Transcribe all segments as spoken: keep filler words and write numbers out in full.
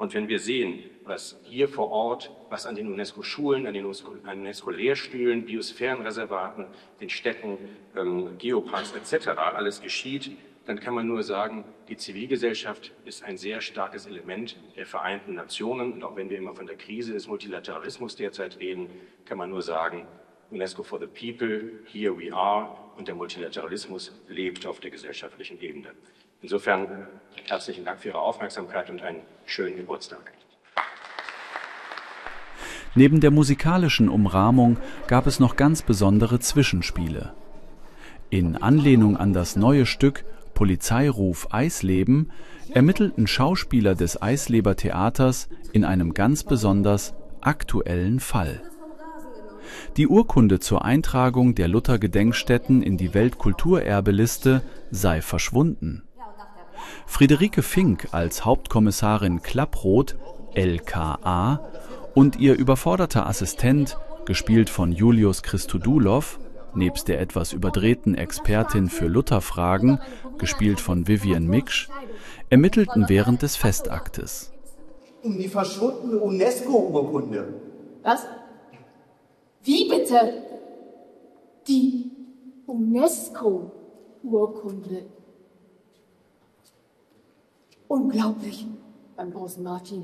Und wenn wir sehen, was hier vor Ort, was an den UNESCO-Schulen, an den UNESCO-Lehrstühlen, Biosphärenreservaten, den Städten, ähm, Geoparks et cetera alles geschieht, dann kann man nur sagen, die Zivilgesellschaft ist ein sehr starkes Element der Vereinten Nationen. Und auch wenn wir immer von der Krise des Multilateralismus derzeit reden, kann man nur sagen, UNESCO for the People, here we are. Und der Multilateralismus lebt auf der gesellschaftlichen Ebene. Insofern herzlichen Dank für Ihre Aufmerksamkeit und einen schönen Geburtstag. Neben der musikalischen Umrahmung gab es noch ganz besondere Zwischenspiele. In Anlehnung an das neue Stück Polizeiruf Eisleben ermittelten Schauspieler des Eisleber Theaters in einem ganz besonders aktuellen Fall. Die Urkunde zur Eintragung der Luther-Gedenkstätten in die Weltkulturerbeliste sei verschwunden. Friederike Fink als Hauptkommissarin Klapproth, L K A, und ihr überforderter Assistent, gespielt von Julius Christodoulov, nebst der etwas überdrehten Expertin für Lutherfragen, gespielt von Vivian Miksch, ermittelten während des Festaktes. Um die verschwundene UNESCO-Urkunde. Was? Wie bitte? Die UNESCO-Urkunde. Unglaublich, beim großen Martin.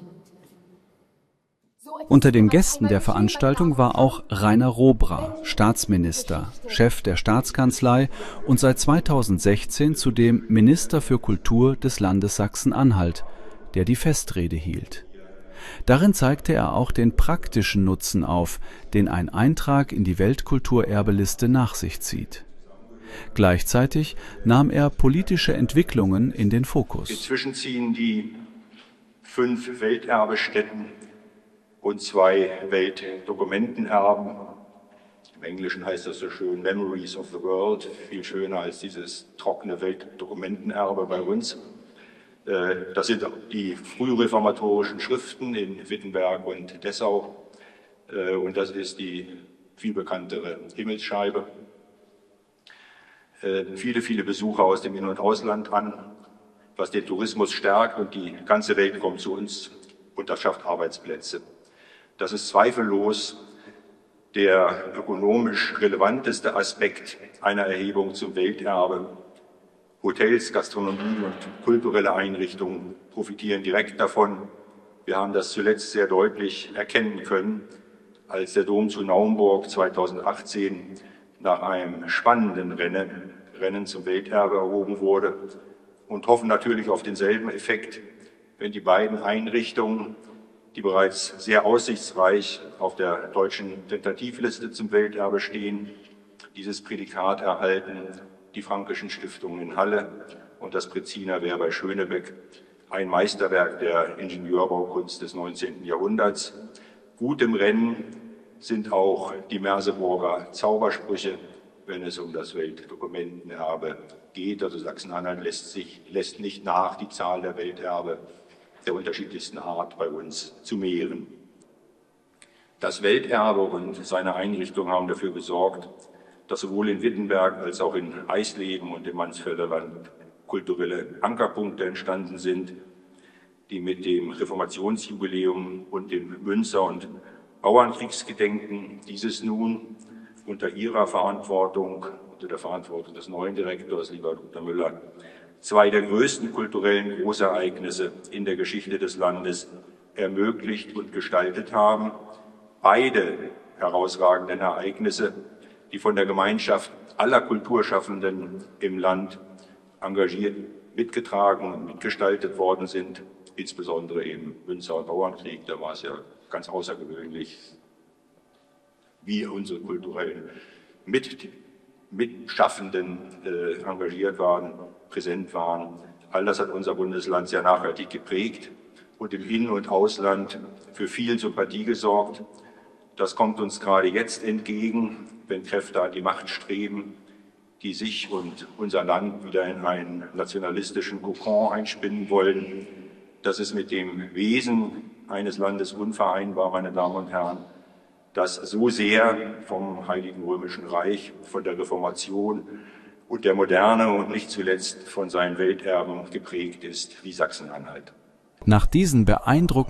Unter den Gästen der Veranstaltung war auch Rainer Robra, Staatsminister, Chef der Staatskanzlei und seit zweitausendsechzehn zudem Minister für Kultur des Landes Sachsen-Anhalt, der die Festrede hielt. Darin zeigte er auch den praktischen Nutzen auf, den ein Eintrag in die Weltkulturerbeliste nach sich zieht. Gleichzeitig nahm er politische Entwicklungen in den Fokus. Inzwischen ziehen die fünf Welterbestätten und zwei Weltdokumentenerben. Im Englischen heißt das so schön Memories of the World, viel schöner als dieses trockene Weltdokumentenerbe bei uns. Das sind die frühreformatorischen Schriften in Wittenberg und Dessau. Und das ist die viel bekanntere Himmelsscheibe. Viele, viele Besucher aus dem In- und Ausland an, was den Tourismus stärkt, und die ganze Welt kommt zu uns und das schafft Arbeitsplätze. Das ist zweifellos der ökonomisch relevanteste Aspekt einer Erhebung zum Welterbe. Hotels, Gastronomie und kulturelle Einrichtungen profitieren direkt davon. Wir haben das zuletzt sehr deutlich erkennen können, als der Dom zu Naumburg zweitausendachtzehn nach einem spannenden Rennen, Rennen zum Welterbe erhoben wurde, und hoffen natürlich auf denselben Effekt, wenn die beiden Einrichtungen, die bereits sehr aussichtsreich auf der deutschen Tentativliste zum Welterbe stehen, dieses Prädikat erhalten, die Frankischen Stiftungen in Halle und das Breziner Wehr bei Schönebeck, ein Meisterwerk der Ingenieurbaukunst des neunzehnten Jahrhunderts. Gut im Rennen sind auch die Merseburger Zaubersprüche, wenn es um das Weltdokumentenerbe geht. Also Sachsen-Anhalt lässt sich, lässt nicht nach, die Zahl der Welterbe der unterschiedlichsten Art bei uns zu mehren. Das Welterbe und seine Einrichtung haben dafür gesorgt, dass sowohl in Wittenberg als auch in Eisleben und im Mansfelder Land kulturelle Ankerpunkte entstanden sind, die mit dem Reformationsjubiläum und dem Münzer- und Bauernkriegsgedenken dieses nun unter ihrer Verantwortung, unter der Verantwortung des neuen Direktors, lieber Doktor Müller, zwei der größten kulturellen Großereignisse in der Geschichte des Landes ermöglicht und gestaltet haben. Beide herausragenden Ereignisse, die von der Gemeinschaft aller Kulturschaffenden im Land engagiert mitgetragen und mitgestaltet worden sind, insbesondere im Münzer- und Bauernkrieg. Da war es ja ganz außergewöhnlich, wie unsere kulturellen Mit Mitschaffenden äh, engagiert waren, präsent waren. All das hat unser Bundesland sehr nachhaltig geprägt und im In- und Ausland für viel Sympathie gesorgt. Das kommt uns gerade jetzt entgegen, wenn Kräfte an die Macht streben, die sich und unser Land wieder in einen nationalistischen Kokon einspinnen wollen. Das ist mit dem Wesen eines Landes unvereinbar, meine Damen und Herren, das so sehr vom Heiligen Römischen Reich, von der Reformation und der Moderne und nicht zuletzt von seinen Welterben geprägt ist wie Sachsen-Anhalt. Nach diesen beeindruckenden